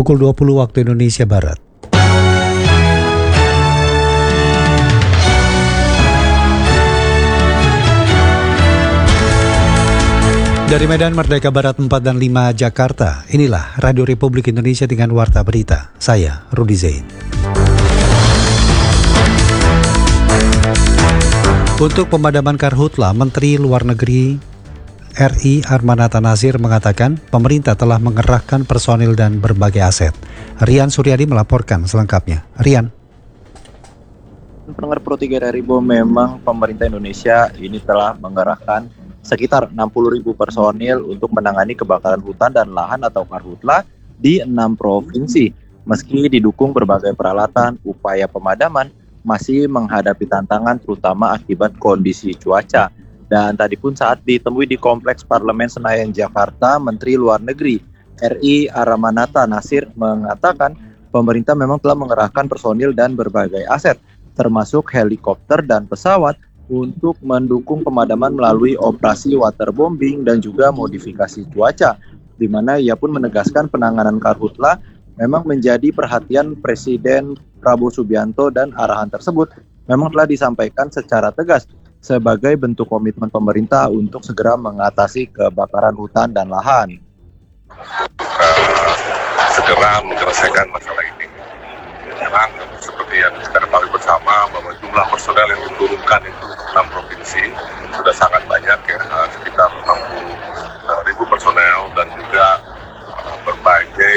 pukul 20 waktu Indonesia Barat. Dari Medan Merdeka Barat 4 dan 5 Jakarta, inilah Radio Republik Indonesia dengan Warta Berita. Saya Rudi Zain. Untuk pemadaman karhutla, Menteri Luar Negeri RI Armanata Nasir mengatakan pemerintah telah mengerahkan personil dan berbagai aset. Rian Suryadi melaporkan selengkapnya. Rian. Pendengar Pro 3 RRI, memang pemerintah Indonesia ini telah mengerahkan sekitar 60.000 personil untuk menangani kebakaran hutan dan lahan atau karhutla di 6 provinsi. Meski didukung berbagai peralatan, upaya pemadaman masih menghadapi tantangan terutama akibat kondisi cuaca. Dan tadi pun saat ditemui di Kompleks Parlemen Senayan, Jakarta, Menteri Luar Negeri RI Armanata Nasir mengatakan pemerintah memang telah mengerahkan personil dan berbagai aset, termasuk helikopter dan pesawat untuk mendukung pemadaman melalui operasi waterbombing dan juga modifikasi cuaca, di mana ia pun menegaskan penanganan karhutla memang menjadi perhatian Presiden Prabowo Subianto dan arahan tersebut memang telah disampaikan secara tegas sebagai bentuk komitmen pemerintah untuk segera mengatasi kebakaran hutan dan lahan. Segera menyelesaikan masalah ini. Memang seperti yang kita ketahui bersama bahwa jumlah personel yang diturunkan itu 6 provinsi sudah sangat banyak ya, sekitar 60.000 personel dan juga berbagai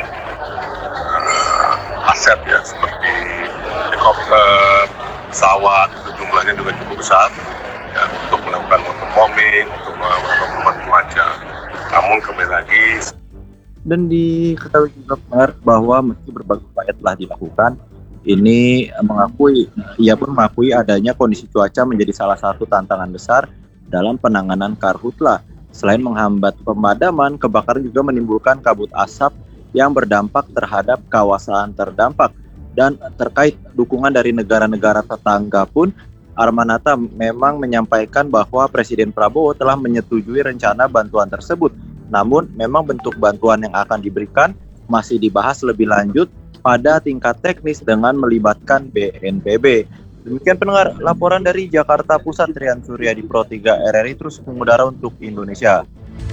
aset ya seperti helikopter, pesawat, itu jumlahnya juga cukup besar ya, untuk melakukan waterbombing, untuk melakukan perubahan cuaca. Namun kembali lagi, dan diketahui juga bahwa meski berbagai upaya telah dilakukan, ia pun mengakui adanya kondisi cuaca menjadi salah satu tantangan besar dalam penanganan karhutla. Selain menghambat pemadaman, kebakaran juga menimbulkan kabut asap yang berdampak terhadap kawasan terdampak. Dan terkait dukungan dari negara-negara tetangga pun, Armanata memang menyampaikan bahwa Presiden Prabowo telah menyetujui rencana bantuan tersebut. Namun memang bentuk bantuan yang akan diberikan masih dibahas lebih lanjut pada tingkat teknis dengan melibatkan BNPB. Demikian pendengar, laporan dari Jakarta Pusat, Rian Suryadi, Pro 3 RRI terus mengudara untuk Indonesia.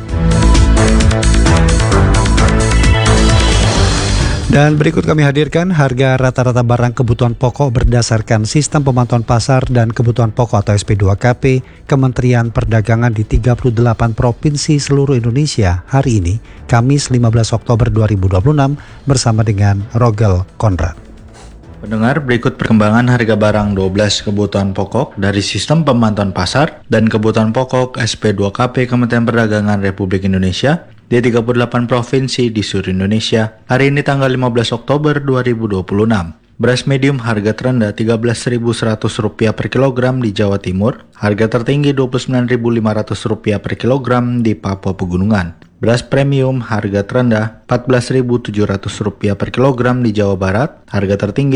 Dan berikut kami hadirkan harga rata-rata barang kebutuhan pokok berdasarkan Sistem Pemantauan Pasar dan Kebutuhan Pokok atau SP2KP Kementerian Perdagangan di 38 provinsi seluruh Indonesia hari ini, Kamis 15 Oktober 2026 bersama dengan Rogel Konrad. Pendengar, berikut perkembangan harga barang 12 kebutuhan pokok dari Sistem Pemantauan Pasar dan Kebutuhan Pokok SP2KP Kementerian Perdagangan Republik Indonesia di 38 provinsi di seluruh Indonesia hari ini tanggal 15 Oktober 2026. Beras medium harga terendah Rp13.100 per kilogram di Jawa Timur, harga tertinggi Rp29.500 per kilogram di Papua Pegunungan. Beras premium harga terendah Rp14.700 per kilogram di Jawa Barat, harga tertinggi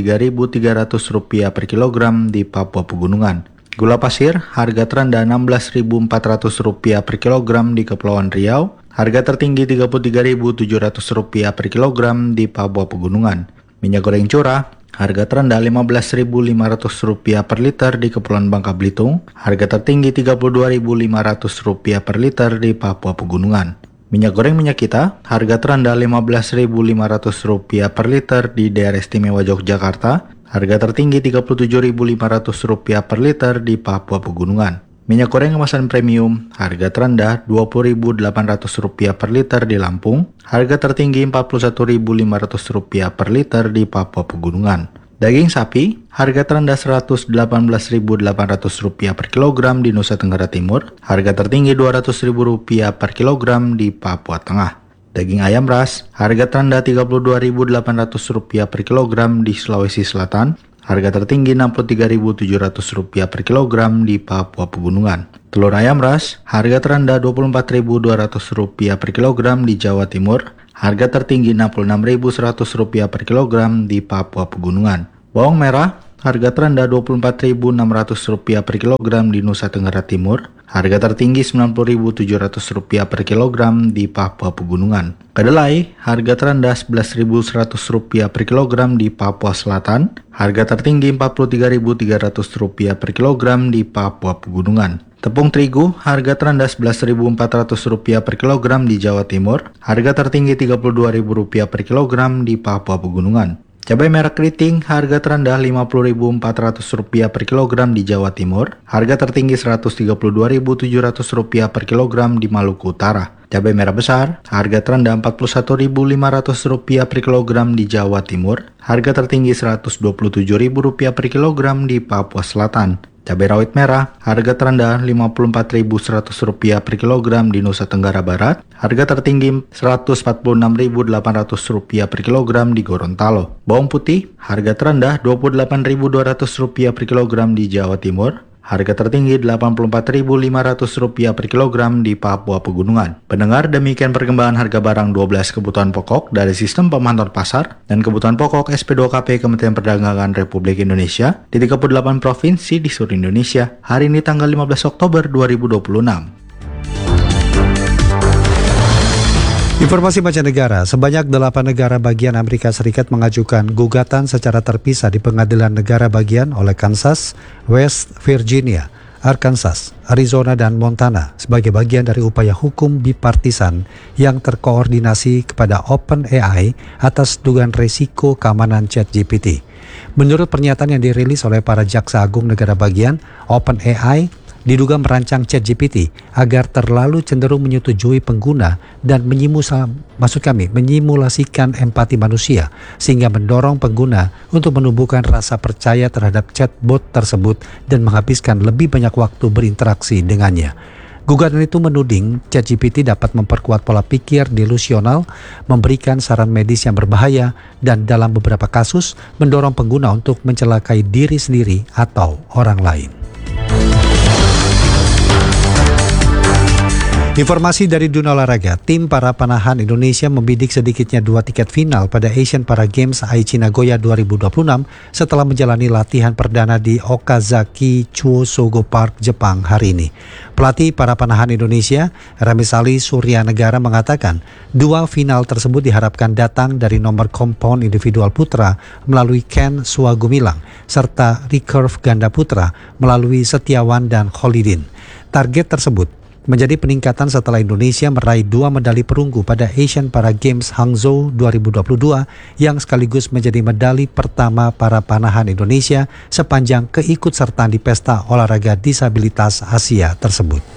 Rp33.300 per kilogram di Papua Pegunungan. Gula pasir harga terendah Rp16.400 per kilogram di Kepulauan Riau, harga tertinggi Rp33.700 per kilogram di Papua Pegunungan. Minyak goreng curah harga terendah Rp15.500 per liter di Kepulauan Bangka Belitung, harga tertinggi Rp32.500 per liter di Papua Pegunungan. Minyak goreng minyak kita harga terendah Rp15.500 per liter di Daerah Istimewa Yogyakarta, harga tertinggi Rp37.500 per liter di Papua Pegunungan. Minyak goreng kemasan premium, harga terendah Rp20.800 per liter di Lampung, harga tertinggi Rp41.500 per liter di Papua Pegunungan. Daging sapi, harga terendah Rp118.800 per kilogram di Nusa Tenggara Timur, harga tertinggi Rp200.000 per kilogram di Papua Tengah. Daging ayam ras, harga terendah Rp32.800 per kilogram di Sulawesi Selatan, harga tertinggi Rp63.700 per kilogram di Papua Pegunungan. Telur ayam ras, harga terendah Rp24.200 per kilogram di Jawa Timur, harga tertinggi Rp66.100 per kilogram di Papua Pegunungan. Bawang merah, harga terendah Rp24.600 per kilogram di Nusa Tenggara Timur, harga tertinggi Rp90.700 per kilogram di Papua Pegunungan. Kedelai, harga terendah Rp11.100 per kilogram di Papua Selatan, harga tertinggi Rp43.300 per kilogram di Papua Pegunungan. Tepung terigu, harga terendah Rp11.400 per kilogram di Jawa Timur, harga tertinggi Rp32.000 per kilogram di Papua Pegunungan. Cabai merah keriting, harga terendah Rp50.400 per kilogram di Jawa Timur, harga tertinggi Rp132.700 per kilogram di Maluku Utara. Cabai merah besar, harga terendah Rp41.500 per kilogram di Jawa Timur, harga tertinggi Rp127.000 per kilogram di Papua Selatan. Cabai rawit merah, harga terendah Rp54.100 per kilogram di Nusa Tenggara Barat, harga tertinggi Rp146.800 per kilogram di Gorontalo. Bawang putih, harga terendah Rp28.200 per kilogram di Jawa Timur, harga tertinggi Rp84.500 per kilogram di Papua Pegunungan. Pendengar, demikian perkembangan harga barang 12 kebutuhan pokok dari Sistem Pemantauan Pasar dan Kebutuhan Pokok SP2KP Kementerian Perdagangan Republik Indonesia di 38 provinsi di seluruh Indonesia hari ini tanggal 15 Oktober 2026. Informasi mancanegara, sebanyak 8 negara bagian Amerika Serikat mengajukan gugatan secara terpisah di Pengadilan Negara Bagian oleh Kansas, West Virginia, Arkansas, Arizona, dan Montana sebagai bagian dari upaya hukum bipartisan yang terkoordinasi kepada OpenAI atas dugaan risiko keamanan ChatGPT. Menurut pernyataan yang dirilis oleh para jaksa agung negara bagian, OpenAI diduga merancang ChatGPT agar terlalu cenderung menyetujui pengguna dan menyimulasikan empati manusia sehingga mendorong pengguna untuk menumbuhkan rasa percaya terhadap chatbot tersebut dan menghabiskan lebih banyak waktu berinteraksi dengannya. Gugatan itu menuding ChatGPT dapat memperkuat pola pikir delusional, memberikan saran medis yang berbahaya, dan dalam beberapa kasus mendorong pengguna untuk mencelakai diri sendiri atau orang lain. Informasi dari dunia olahraga, tim para panahan Indonesia membidik sedikitnya 2 tiket final pada Asian Para Games Aichi Nagoya 2026 setelah menjalani latihan perdana di Okazaki Chuosogo Park, Jepang hari ini. Pelatih para panahan Indonesia, Ramisali Suryanegara mengatakan, 2 final tersebut diharapkan datang dari nomor kompon individual putra melalui Ken Suagumilang serta recurve ganda putra melalui Setiawan dan Kholidin. Target tersebut menjadi peningkatan setelah Indonesia meraih 2 medali perunggu pada Asian Para Games Hangzhou 2022 yang sekaligus menjadi medali pertama para panahan Indonesia sepanjang keikutsertaan di Pesta Olahraga Disabilitas Asia tersebut.